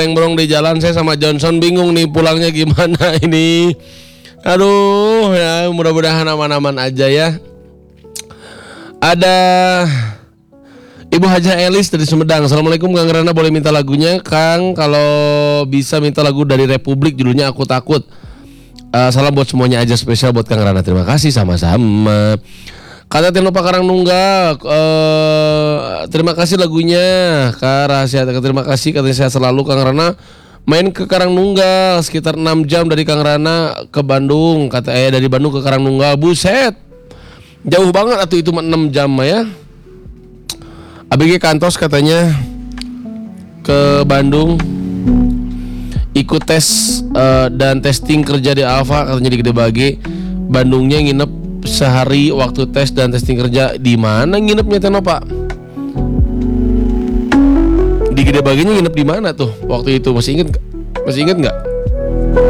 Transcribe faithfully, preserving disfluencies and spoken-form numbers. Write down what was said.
Brong di jalan, saya sama Johnson bingung nih pulangnya gimana ini. Aduh ya, mudah-mudahan aman-aman aja ya. Ada Ibu Haja Elis dari Sumedang. Assalamualaikum Kang Rana, boleh minta lagunya Kang? Kalau bisa minta lagu dari Republik, judulnya Aku Takut. uh, Salam buat semuanya aja, spesial buat Kang Rana. Terima kasih, sama-sama. Kata Tino Pak Karangnunggak, uh, terima kasih lagunya Kak Rahasia. Terima kasih, katanya sehat selalu Kang Rana. Main ke Karangnunggak sekitar enam jam dari Kang Rana ke Bandung. Kata eh dari Bandung ke Karangnunggak, buset, jauh banget atuh itu enam jam ya. A B G Kantos katanya ke Bandung ikut tes uh, dan testing kerja di Alfa, katanya di Gede Bage. Bandungnya nginep sehari waktu tes dan testing kerja. Di mana nginepnya Teno Pak? Di Gede Bagenya nginep di mana tuh waktu itu? Masih inget? Masih inget nggak?